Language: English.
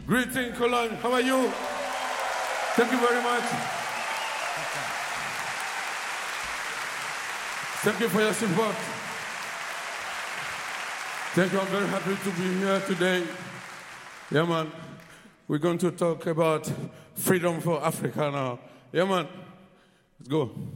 Greetings, Cologne. How are you? Thank you very much. Thank you for your support. Thank you. I'm very happy to be here today. Yeah, man. We're going to talk about freedom for Africa now. Yeah, man. Let's go.